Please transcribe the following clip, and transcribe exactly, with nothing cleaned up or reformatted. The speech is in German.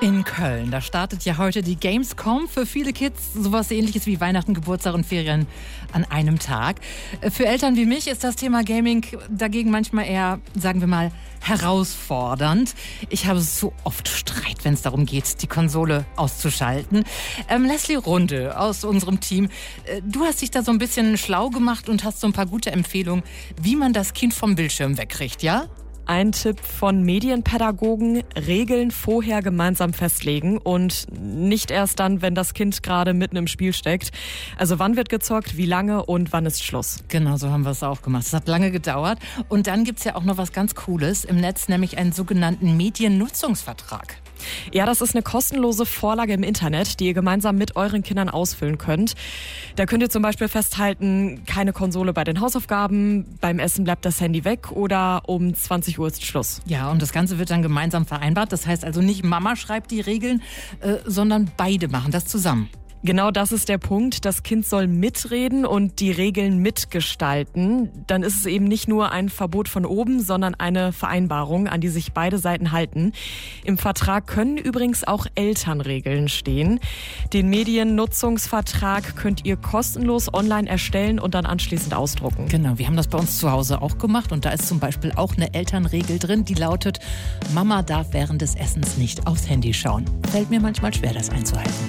In Köln, da startet ja heute die Gamescom. Für viele Kids sowas Ähnliches wie Weihnachten, Geburtstag und Ferien an einem Tag. Für Eltern wie mich ist das Thema Gaming dagegen manchmal eher, sagen wir mal, herausfordernd. Ich habe so oft Streit, wenn es darum geht, die Konsole auszuschalten. Ähm, Leslie Runde aus unserem Team, äh, du hast dich da so ein bisschen schlau gemacht und hast so ein paar gute Empfehlungen, wie man das Kind vom Bildschirm wegkriegt, ja? Ein Tipp von Medienpädagogen: Regeln vorher gemeinsam festlegen und nicht erst dann, wenn das Kind gerade mitten im Spiel steckt. Also wann wird gezockt, wie lange und wann ist Schluss? Genau, so haben wir es auch gemacht. Es hat lange gedauert. Und dann gibt's ja auch noch was ganz Cooles im Netz, nämlich einen sogenannten Mediennutzungsvertrag. Ja, das ist eine kostenlose Vorlage im Internet, die ihr gemeinsam mit euren Kindern ausfüllen könnt. Da könnt ihr zum Beispiel festhalten, keine Konsole bei den Hausaufgaben, beim Essen bleibt das Handy weg oder um zwanzig Uhr ist Schluss. Ja, und das Ganze wird dann gemeinsam vereinbart. Das heißt also nicht Mama schreibt die Regeln, äh, sondern beide machen das zusammen. Genau das ist der Punkt. Das Kind soll mitreden und die Regeln mitgestalten. Dann ist es eben nicht nur ein Verbot von oben, sondern eine Vereinbarung, an die sich beide Seiten halten. Im Vertrag können übrigens auch Elternregeln stehen. Den Mediennutzungsvertrag könnt ihr kostenlos online erstellen und dann anschließend ausdrucken. Genau, wir haben das bei uns zu Hause auch gemacht und da ist zum Beispiel auch eine Elternregel drin, die lautet: Mama darf während des Essens nicht aufs Handy schauen. Fällt mir manchmal schwer, das einzuhalten.